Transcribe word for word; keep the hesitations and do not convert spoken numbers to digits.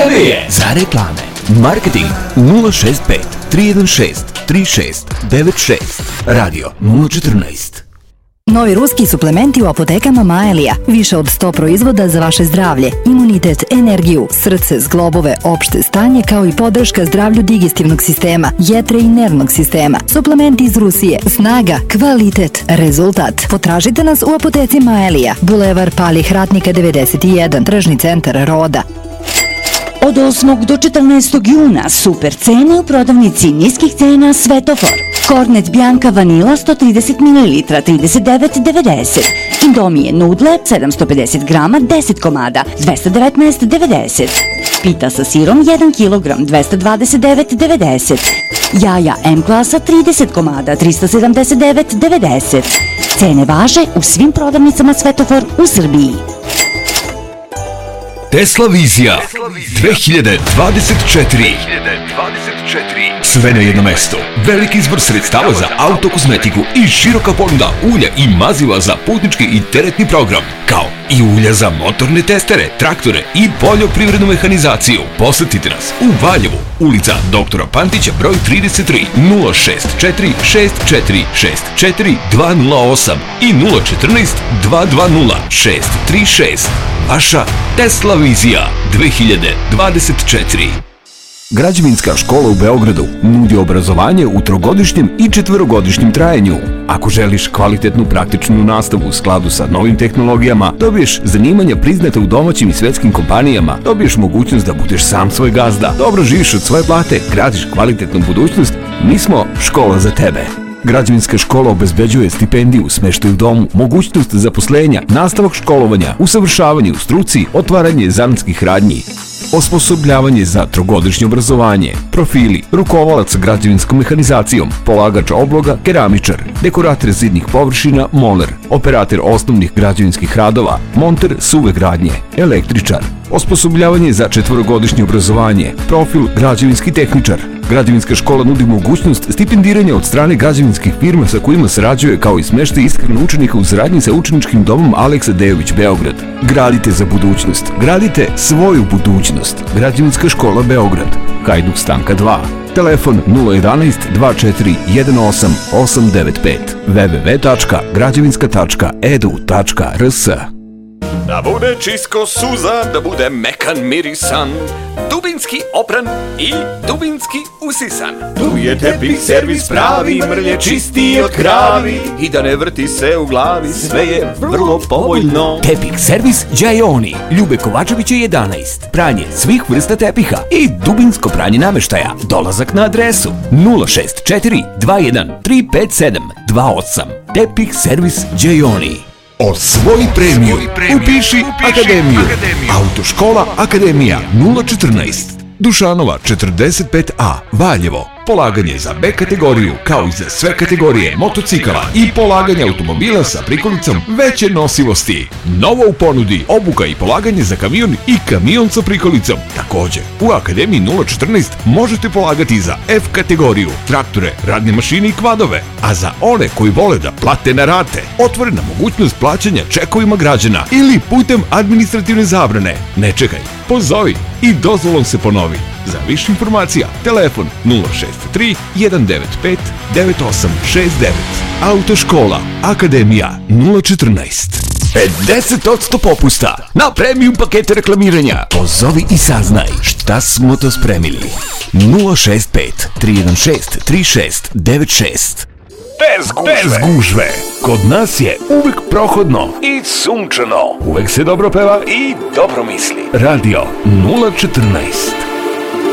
Vreme je za reklame. Marketing nula šest pet tri jedan šest tri šest devet šest. Radio nula četrnaest. Novi ruski suplementi u apotekama Maelija. Više od sto proizvoda za vaše zdravlje, imunitet, energiju, srce, zglobove, opšte stanje, kao i podrška zdravlju digestivnog sistema, jetre i nervnog sistema. Suplementi iz Rusije. Snaga, kvalitet, rezultat. Potražite nas u apoteci Maelija. Bulevar Palih Ratnika devedeset jedan, Tržni centar Roda. Od osmog do četrnaestog juna super cene u prodavnici niskih cena Svetofor. Kornet Bianca Vanila sto trideset mililitara trideset devet devedeset. Indomije nudle sedamsto pedeset grama deset komada dvesta devetnaest devedeset. Pita sa sirom jedan kilogram dvesta dvadeset devet devedeset. Jaja M klasa trideset komada trista sedamdeset devet devedeset. Cene važe u svim prodavnicama Svetofor u Srbiji. Tesla Vizija dve hiljade dvadeset četiri. Sve na jedno mesto. Veliki izbor sredstava za autokozmetiku i široka ponuda ulja i maziva za putnički i teretni program, kao i ulja za motorne testere, traktore i poljoprivrednu mehanizaciju. Posetite nas u Valjevu, ulica doktora Pantića broj trideset tri, nula šest četiri šest četiri šest četiri dva nula osam i nula četrnaest dva dva nula šest tri šest. Vaša Tesla Vizija dve hiljade dvadeset četiri. Građevinska škola u Beogradu nudi obrazovanje u trogodišnjem i četvorogodišnjem trajanju. Ako želiš kvalitetnu praktičnu nastavu u skladu sa novim tehnologijama, dobiješ zanimanja priznata u domaćim i svetskim kompanijama, dobiješ mogućnost da budeš sam svoj gazda, dobro živiš od svoje plate, gradiš kvalitetnu budućnost, mi smo škola za tebe. Građevinska škola obezbeđuje stipendiju, smeštaj u domu, mogućnost zaposlenja, nastavak školovanja, usavršavanje u struci, otvaranje zanatskih radnji, osposobljavanje za trogodišnje obrazovanje, profili, rukovalac sa građevinskom mehanizacijom, polagač obloga, keramičar, dekorator zidnih površina, moler, operator osnovnih građevinskih radova, monter suve gradnje, električar, osposobljavanje za četvorogodišnje obrazovanje, profil građevinski tehničar. Građevinska škola nudi mogućnost stipendiranja od strane građevinskih firma sa kojima sarađuje, kao i smeštaj ishranu učenika u saradnji sa učeničkim domom Aleksa Dejović Beograd. Gradite za budućnost. Gradite svoju budućnost. Građevinska škola Beograd. Hajduk Stanka dva. Telefon nula jedanaest dva četiri jedan osam osam devet pet. w w w tačka građevinska tačka e d u tačka r s. Da bude čisto suzan, da bude mekan mirisan, dubinski opran i dubinski usisan. Tu je tepih servis pravi, mrlje čisti od kravi i da ne vrti se u glavi, sve je vrlo povoljno. Tepih servis Đajoni, Ljube Kovačevića jedanaest. Pranje svih vrsta tepiha i dubinsko pranje nameštaja. Dolazak na adresu nula šest četiri dva jedan tri pet sedam dva osam. Tepih servis Đajoni. Osvoji premiju, upiši akademiju. Autoškola Akademija nula četrnaest. Dušanova četrdeset pet a, Valjevo. Polaganje za B kategoriju, kao i za sve kategorije motocikala i polaganje automobila sa prikolicom veće nosivosti. Novo u ponudi obuka i polaganje za kamion i kamion sa prikolicom. Također, u Akademiji nula četrnaest možete polagati za F kategoriju, traktore, radne mašine i kvadove, a za one koji vole da plate na rate, otvorena mogućnost plaćanja čekovima građana ili putem administrativne zabrane. Ne čekaj, pozovi i dozvolom se ponovi. Za više informacija, telefon nula šest tri jedan devet pet devet osam šest devet. Autoškola Akademija nula četrnaest. pedeset posto popusta na premium pakete reklamiranja. Pozovi i saznaj šta smo to spremili. nula šest pet tri jedan šest tri šest devet šest. Bez gužve. Bez gužve. Kod nas je uvek prohodno i sunčano. Uvek se dobro peva i dobro misli. Radio nula četrnaest.